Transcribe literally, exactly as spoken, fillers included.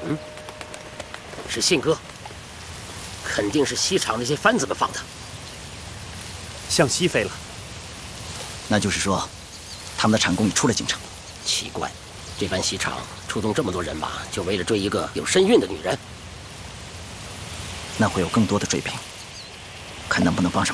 嗯，是信鸽，肯定是西厂那些番子们放的。 向西飞了， 那就是说，他们的产工已出了京城。 奇怪，这般西厂出动这么多人马，就为了追一个有身孕的女人？ 那会有更多的追兵，看能不能帮上